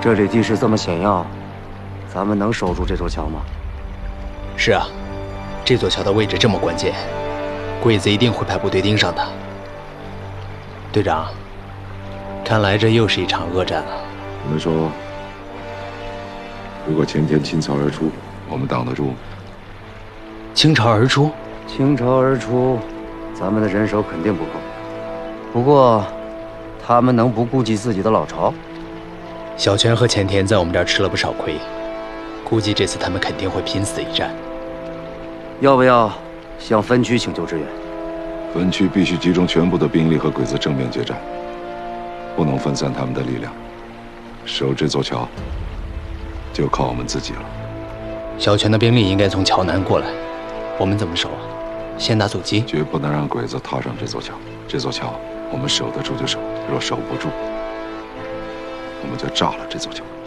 这里地势这么险要，咱们能守住这座桥吗？ 是啊，这座桥的位置这么关键，鬼子一定会派部队盯上的。队长，看来这又是一场恶战了。 我们说，如果前天倾巢而出，我们挡得住吗？ 倾巢而出？ 倾巢而出，咱们的人手肯定不够。不过，他们能不顾及自己的老巢？ 小泉和前田在我们这儿吃了不少亏，估计这次他们肯定会拼死一战。 要不要向分区请求支援？ 分区必须集中全部的兵力和鬼子正面决战，不能分散他们的力量。守这座桥，就靠我们自己了。 小泉的兵力应该从桥南过来，我们怎么守啊？先打阻击？ 绝不能让鬼子踏上这座桥。这座桥，我们守得住就守，若守不住，我们就炸了这座桥。